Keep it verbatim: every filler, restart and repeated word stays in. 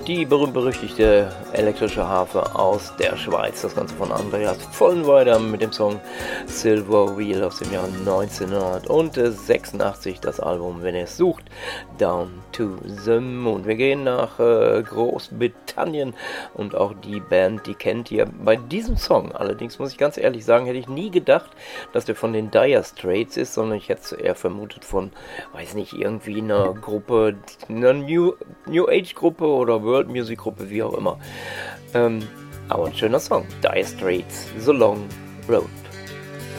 Die berühmt-berüchtigte elektrische Harfe aus der Schweiz. Das Ganze von Andreas Vollenweider mit dem Song Silver Wheel aus dem Jahr neunzehnhundertsechsundachtzig. Das Album, wenn ihr es sucht, Down to the Moon. Wir gehen nach äh, Großbritannien und auch die Band, die kennt ihr bei diesem Song. Allerdings muss ich ganz ehrlich sagen, hätte ich nie gedacht, dass der von den Dire Straits ist, sondern ich hätte es eher vermutet von, weiß nicht, irgendwie einer Gruppe, einer New, New Age Gruppe oder World Music Gruppe, wie auch immer. Ähm, aber ein schöner Song. Dire Straits, The Long Road.